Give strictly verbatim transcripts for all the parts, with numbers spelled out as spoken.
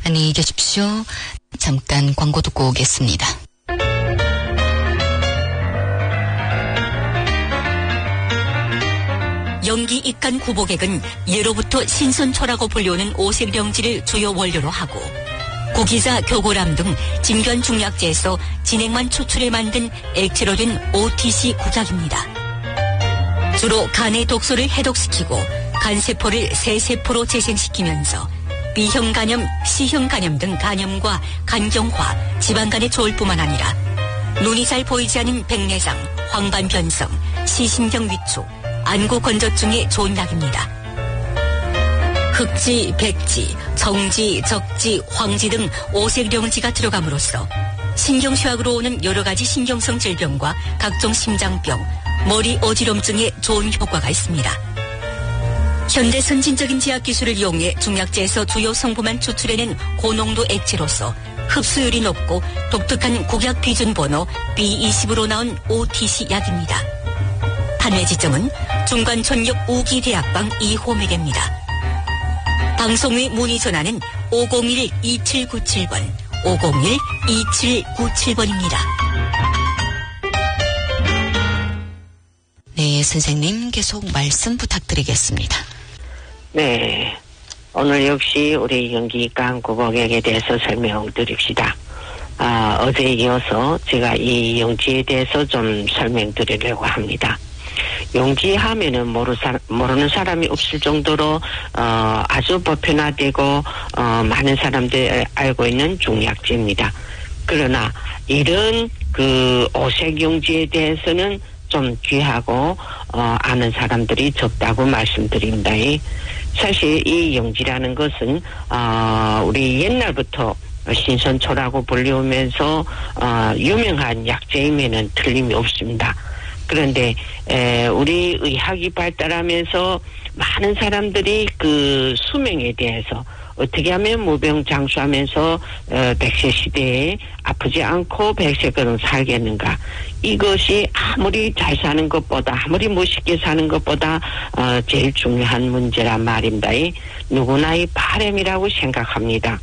안녕히 계십시오. 잠깐 광고 듣고 오겠습니다. 영기 입간 구복액은 예로부터 신선초라고 불리우는 오색령지를 주요 원료로 하고 구기자, 교고람 등 진균 중약제에서 진액만 추출해 만든 액체로 된 오티씨 구작입니다. 주로 간의 독소를 해독시키고 간세포를 새세포로 재생시키면서 B형 간염, C형 간염 등 간염과 간경화, 지방간에 좋을 뿐만 아니라 눈이 잘 보이지 않는 백내장, 황반변성, 시신경 위축, 안구 건조증에 좋은 약입니다. 흑지, 백지, 정지, 적지, 황지 등 오색령지가 들어감으로써 신경쇠약으로 오는 여러 가지 신경성 질병과 각종 심장병, 머리 어지럼증에 좋은 효과가 있습니다. 현대 선진적인 제약 기술을 이용해 중약제에서 주요 성분만 추출해낸 고농도 액체로서 흡수율이 높고 독특한 국약 비준 번호 비 이십으로 나온 오티씨 약입니다. 판매 지점은 중관촌역 우기대학방 이 호매대입니다. 방송의 문의 전화는 오공일 이칠구칠 번, 오공일 이칠구칠 번입니다. 네, 선생님 계속 말씀 부탁드리겠습니다. 네, 오늘 역시 우리 영기관 구복액에 대해서 설명드립시다. 아, 어제에 이어서 제가 이 용지에 대해서 좀 설명드리려고 합니다. 용지 하면은 모르 사, 모르는 사람이 없을 정도로 어, 아주 보편화되고 어, 많은 사람들이 알고 있는 중약제입니다. 그러나 이런 그 오색 용지에 대해서는 좀 귀하고 어, 아는 사람들이 적다고 말씀드립니다. 사실 이 용지라는 것은 어, 우리 옛날부터 신선초라고 불리우면서 어, 유명한 약재임에는 틀림이 없습니다. 그런데 에, 우리 의학이 발달하면서 많은 사람들이 그 수명에 대해서 어떻게 하면 무병장수하면서 어, 백세 시대에 아프지 않고 백세까지 살겠는가, 이것이 아무리 잘 사는 것보다, 아무리 멋있게 사는 것보다 어, 제일 중요한 문제란 말입니다. 누구나의 바람이라고 생각합니다.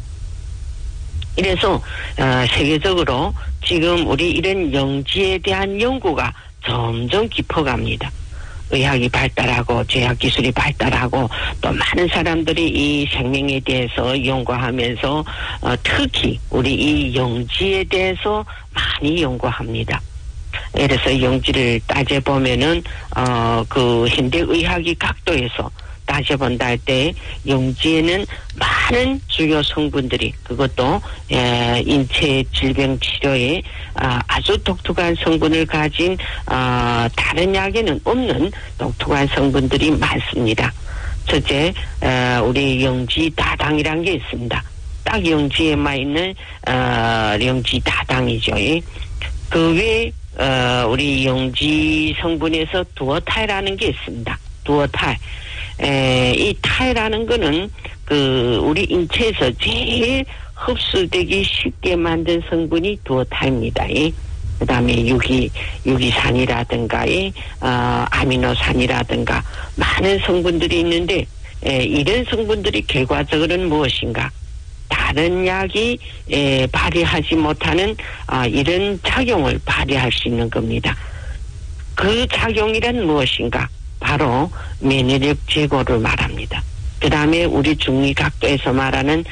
이래서 어, 세계적으로 지금 우리 이런 영지에 대한 연구가 점점 깊어갑니다. 의학이 발달하고 제약기술이 발달하고 또 많은 사람들이 이 생명에 대해서 연구하면서 어, 특히 우리 이 영지에 대해서 많이 연구합니다. 그래서 영지를 따져보면은 어, 그 현대의학의 각도에서 따져본다 할 때 영지에는 많은 주요 성분들이, 그것도 에, 인체 질병 치료에 아, 아주 독특한 성분을 가진 어, 다른 약에는 없는 독특한 성분들이 많습니다. 첫째, 에, 우리 영지 다당이라는 게 있습니다. 딱 영지에만 있는 어, 영지 다당이죠. 그 외에 어, 우리 영지 성분에서 두어탈이라는 게 있습니다. 두어탈. 에, 이 탈이라는 거는 그 우리 인체에서 제일 흡수되기 쉽게 만든 성분이 두어탈입니다. 그 다음에 유기, 유기산이라든가, 어, 아미노산이라든가 많은 성분들이 있는데, 에, 이런 성분들이 결과적으로는 무엇인가? 다른 약이 에, 발휘하지 못하는 아, 이런 작용을 발휘할 수 있는 겁니다. 그 작용이란 무엇인가? 바로 면역력 제고를 말합니다. 그 다음에 우리 중의각도에서 말하는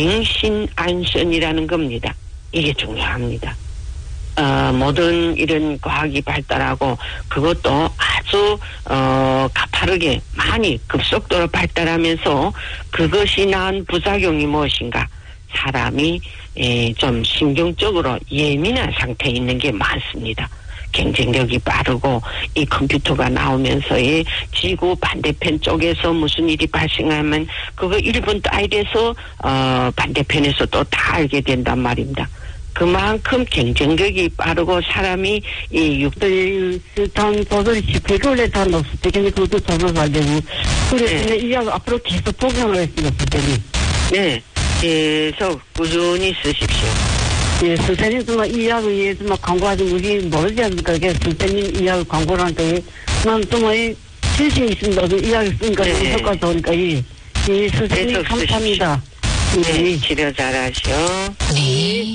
냉신안선이라는 겁니다. 이게 중요합니다. 어, 모든 이런 과학이 발달하고 그것도 아주 어, 가파르게 많이 급속도로 발달하면서 그것이 낳은 부작용이 무엇인가? 사람이 에, 좀 신경적으로 예민한 상태에 있는 게 많습니다. 경쟁력이 빠르고 이 컴퓨터가 나오면서의 지구 반대편 쪽에서 무슨 일이 발생하면 그거 일 분도 안 돼서 어, 반대편에서 또 다 알게 된단 말입니다. 그만큼 경쟁력이 빠르고 사람이 이 육들 단 도저히 백월에 단 없을 때 근데 그것도 도저히 안 되고 그래서 이 약 앞으로 계속 복용을 했습니다. 네, 계속 꾸준히 쓰십시오. 예, 선생님, 정말 이 약을 위해서 막 광고하지, 우리 모르지 않습니까? 그래서 선생님 이 약을 광고를 하는데, 난 정말 실신이 있습니다. 이 약을 쓰니까 네. 효과가 좋으니까, 예. 예, 선생님, 감사합니다. 네, 치료 잘하시오. 네.